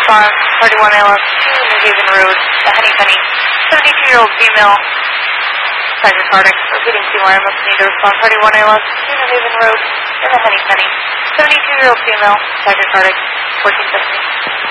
respond, 31 ALS, New Haven Road, the Henny Penny. 72-year-old female, tachycardic, repeating CYM, need to respond, 31 ALS, New Haven Road, in the Henny Penny. 72-year-old female, tachycardic, 1450.